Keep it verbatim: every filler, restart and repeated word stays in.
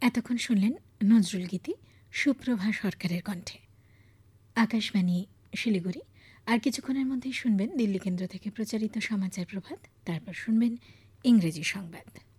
এতক্ষণ শুনলেন নজরুল গীতি সুপ্রভা সরকারের কণ্ঠে। আকাশবাণী শিলিগুড়ি। আর কিছুক্ষণের মধ্যেই শুনবেন দিল্লি কেন্দ্র থেকে প্রচারিত সমাচার প্রভাত, তারপর শুনবেন ইংরেজি সংবাদ।